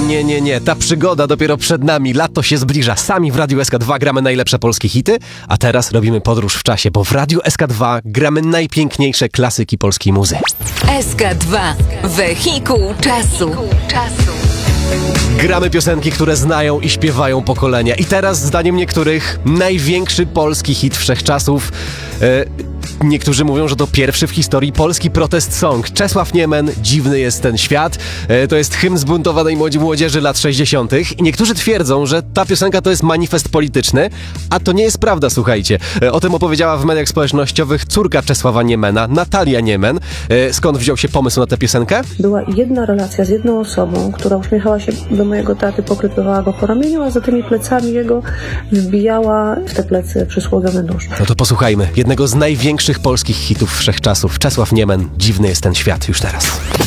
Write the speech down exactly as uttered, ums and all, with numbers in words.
nie, nie, nie. Ta przygoda dopiero przed nami. Lato się zbliża. Sami w Radiu S K dwa gramy najlepsze polskie hity, a teraz robimy podróż w czasie, bo w Radiu S K dwa gramy najpiękniejsze klasyki polskiej muzy. S K dwa. Wehikuł czasu. Gramy piosenki, które znają i śpiewają pokolenia. I teraz, zdaniem niektórych, największy polski hit wszechczasów. E, niektórzy mówią, że to pierwszy w historii polski protest song. Czesław Niemen, Dziwny jest ten świat. E, to jest hymn zbuntowanej młodzi- młodzieży lat sześćdziesiątych. I niektórzy twierdzą, że ta piosenka to jest manifest polityczny, a to nie jest prawda, słuchajcie. E, o tym opowiedziała w mediach społecznościowych córka Czesława Niemena, Natalia Niemen. E, skąd wziął się pomysł na tę piosenkę? Była jedna relacja z jedną osobą, która uśmiechała się do mojego taty, poklepywała go po ramieniu, a za tymi plecami jego wbijała w te plecy przysłowiowy nóż. No to posłuchajmy jednego z największych polskich hitów wszechczasów. Czesław Niemen, Dziwny jest ten świat, już teraz.